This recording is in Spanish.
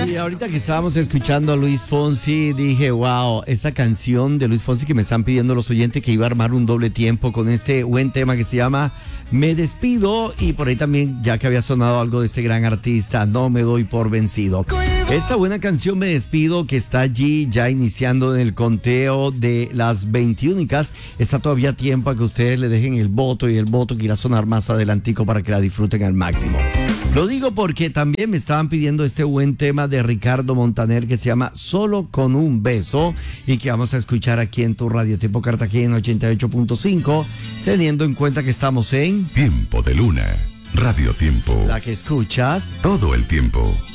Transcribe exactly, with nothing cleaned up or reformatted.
Y ahorita que estábamos escuchando a Luis Fonsi, dije, wow, esa canción de Luis Fonsi que me están pidiendo los oyentes, que iba a armar un doble tiempo con este buen tema que se llama Me Despido. Y por ahí también, ya que había sonado algo de este gran artista, No Me Doy Por Vencido. Esta buena canción Me Despido, que está allí ya iniciando en el conteo de las veintiúnicas, está todavía a tiempo a que ustedes le dejen el voto, y el voto que irá a sonar más adelantico para que la disfruten al máximo. Lo digo porque también me estaban pidiendo este buen tema de Ricardo Montaner que se llama Solo con un beso, y que vamos a escuchar aquí en tu radio Tiempo Cartagena ochenta y ocho punto cinco, teniendo en cuenta que estamos en Tiempo de Luna, Radio Tiempo. La que escuchas todo el tiempo.